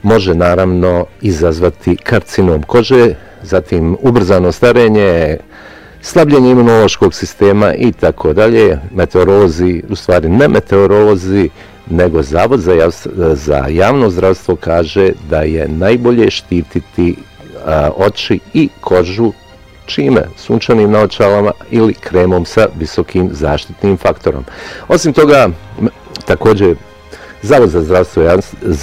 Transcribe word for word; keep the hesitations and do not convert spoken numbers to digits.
može naravno izazvati karcinom kože, zatim ubrzano starenje, slabljenje imunološkog sistema i tako dalje. Meteorolozi, u stvari ne meteorolozi, nego Zavod za, jav, za javno zdravstvo kaže da je najbolje štititi a, oči i kožu čime? Sunčanim naočalama ili kremom sa visokim zaštitnim faktorom. Osim toga, također, Zavod za zdravstvo